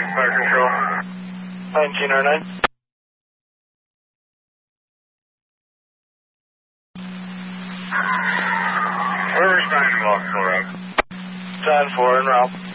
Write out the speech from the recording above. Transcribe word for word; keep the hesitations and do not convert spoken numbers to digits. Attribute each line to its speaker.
Speaker 1: Fire control.
Speaker 2: nineteen oh nine.
Speaker 1: We're responding to Lost Four up.
Speaker 2: ten four en route.